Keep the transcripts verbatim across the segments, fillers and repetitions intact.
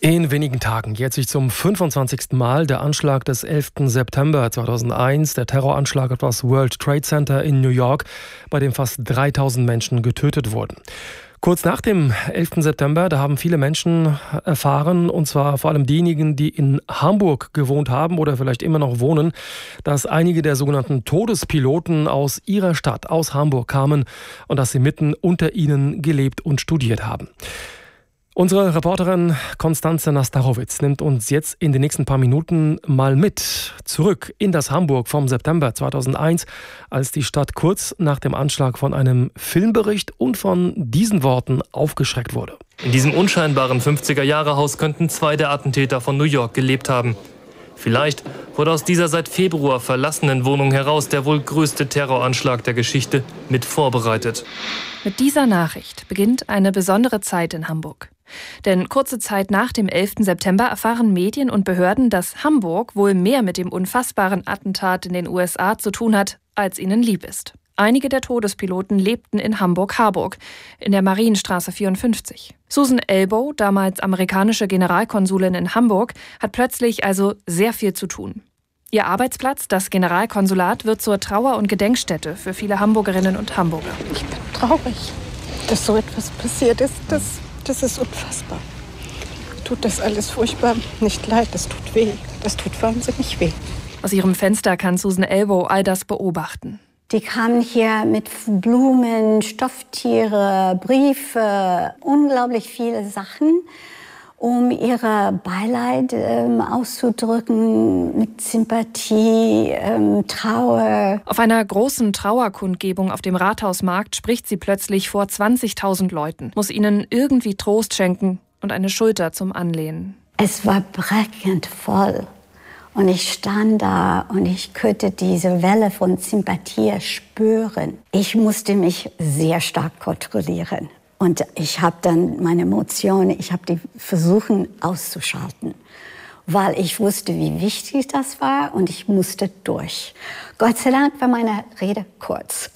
In wenigen Tagen jährt sich zum fünfundzwanzigsten Mal der Anschlag des elften September zweitausendeins, der Terroranschlag auf das World Trade Center in New York, bei dem fast dreitausend Menschen getötet wurden. Kurz nach dem elften September, da haben viele Menschen erfahren, und zwar vor allem diejenigen, die in Hamburg gewohnt haben oder vielleicht immer noch wohnen, dass einige der sogenannten Todespiloten aus ihrer Stadt, aus Hamburg kamen und dass sie mitten unter ihnen gelebt und studiert haben. Unsere Reporterin Konstanze Nastarowitz nimmt uns jetzt in den nächsten paar Minuten mal mit zurück in das Hamburg vom September zweitausendeins, als die Stadt kurz nach dem Anschlag von einem Filmbericht und von diesen Worten aufgeschreckt wurde. In diesem unscheinbaren fünfziger-Jahre-Haus könnten zwei der Attentäter von New York gelebt haben. Vielleicht wurde aus dieser seit Februar verlassenen Wohnung heraus der wohl größte Terroranschlag der Geschichte mit vorbereitet. Mit dieser Nachricht beginnt eine besondere Zeit in Hamburg. Denn kurze Zeit nach dem elften September erfahren Medien und Behörden, dass Hamburg wohl mehr mit dem unfassbaren Attentat in den U S A zu tun hat, als ihnen lieb ist. Einige der Todespiloten lebten in Hamburg-Harburg, in der Marienstraße vierundfünfzig. Susan Elbow, damals amerikanische Generalkonsulin in Hamburg, hat plötzlich also sehr viel zu tun. Ihr Arbeitsplatz, das Generalkonsulat, wird zur Trauer- und Gedenkstätte für viele Hamburgerinnen und Hamburger. Ich bin traurig, dass so etwas passiert ist. Das, das ist unfassbar. Tut das alles furchtbar nicht leid, das tut weh. Das tut wahnsinnig weh. Aus ihrem Fenster kann Susan Elbow all das beobachten. Die kamen hier mit Blumen, Stofftiere, Briefe, unglaublich viele Sachen, um ihre Beileid ähm, auszudrücken, mit Sympathie, ähm, Trauer. Auf einer großen Trauerkundgebung auf dem Rathausmarkt spricht sie plötzlich vor zwanzigtausend Leuten, muss ihnen irgendwie Trost schenken und eine Schulter zum Anlehnen. Es war brechend voll. Und ich stand da und ich konnte diese Welle von Sympathie spüren. Ich musste mich sehr stark kontrollieren. Und ich habe dann meine Emotionen, ich habe die versucht auszuschalten. Weil ich wusste, wie wichtig das war und ich musste durch. Gott sei Dank war meine Rede kurz.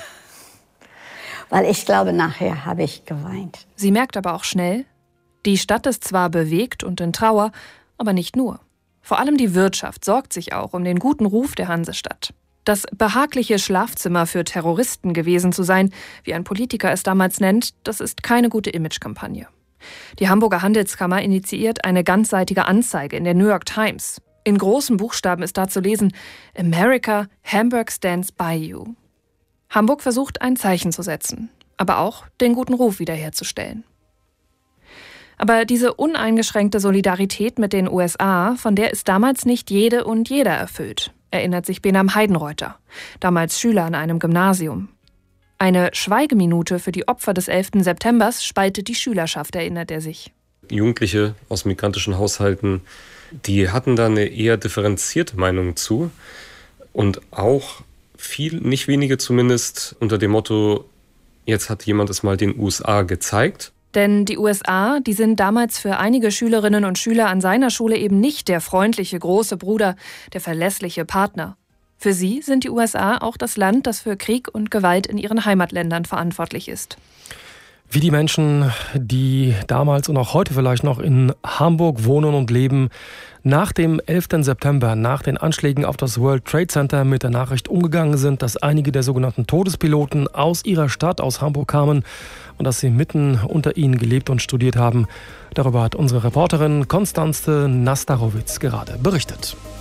Weil ich glaube, nachher habe ich geweint. Sie merkt aber auch schnell, die Stadt ist zwar bewegt und in Trauer, aber nicht nur. Vor allem die Wirtschaft sorgt sich auch um den guten Ruf der Hansestadt. Das behagliche Schlafzimmer für Terroristen gewesen zu sein, wie ein Politiker es damals nennt, das ist keine gute Imagekampagne. Die Hamburger Handelskammer initiiert eine ganzseitige Anzeige in der New York Times. In großen Buchstaben ist da zu lesen: America, Hamburg stands by you. Hamburg versucht, ein Zeichen zu setzen, aber auch den guten Ruf wiederherzustellen. Aber diese uneingeschränkte Solidarität mit den U S A, von der ist damals nicht jede und jeder erfüllt, erinnert sich Benam Heidenreuter, damals Schüler an einem Gymnasium. Eine Schweigeminute für die Opfer des elften Septembers spaltet die Schülerschaft, erinnert er sich. Jugendliche aus migrantischen Haushalten, die hatten da eine eher differenzierte Meinung zu und auch viel, nicht wenige zumindest, unter dem Motto, jetzt hat jemand es mal den U S A gezeigt. Denn die U S A, die sind damals für einige Schülerinnen und Schüler an seiner Schule eben nicht der freundliche große Bruder, der verlässliche Partner. Für sie sind die U S A auch das Land, das für Krieg und Gewalt in ihren Heimatländern verantwortlich ist. Wie die Menschen, die damals und auch heute vielleicht noch in Hamburg wohnen und leben, nach dem elften September, nach den Anschlägen auf das World Trade Center mit der Nachricht umgegangen sind, dass einige der sogenannten Todespiloten aus ihrer Stadt, aus Hamburg kamen und dass sie mitten unter ihnen gelebt und studiert haben. Darüber hat unsere Reporterin Konstanze Nastarowitz gerade berichtet.